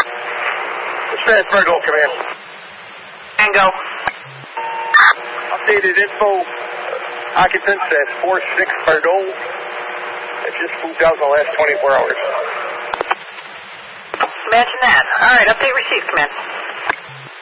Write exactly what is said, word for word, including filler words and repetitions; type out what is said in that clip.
Dispatch Virgo, command. Tango. Updated info. Occupants at four six Virgo. It just moved out in the last twenty-four hours. Imagine that. All right, update received, command.